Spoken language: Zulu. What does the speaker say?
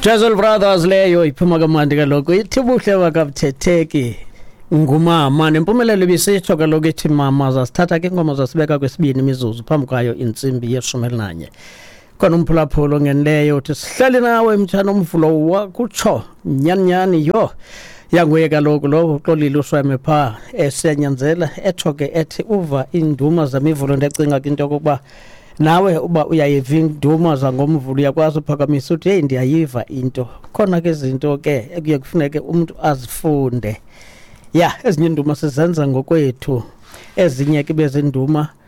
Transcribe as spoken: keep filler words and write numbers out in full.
Jazzel Brothers leyo iphuma kamandi kaloko ithi buhle wakabthetheki ngumama nempumelelo bisitsho kaloko ithi mama zasithatha ke ingoma zasibeka kwesibini imizuzu phambi kwayo insimbi yeshumi elinanye khona umphulapholo ngenleyo uthi sihlale nawe emtshana umvulo wakutsho nyanyani yo yanguye kaloko lo uxolile ushweme pha esenyanzela ethoke ethi uva induma zamivulo ndecinga into yokuba nawe uba uyayiva induma zangomvulo uyakwazi uphakamisa uthi hey ndiyayiva into khona ke izinto ke ekuye kufuneke umuntu azifunde ya ezinye induma sizenza ngokwethu ezinye ke bezinduma